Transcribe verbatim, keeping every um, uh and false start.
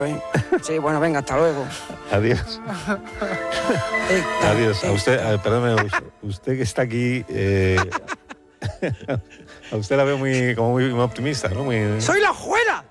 Sí, bueno, venga, hasta luego. Adiós. Adiós. A usted, a, perdóneme, usted que está aquí, eh, a usted la veo muy, como muy, muy optimista, ¿no? Muy... ¡Soy la juela!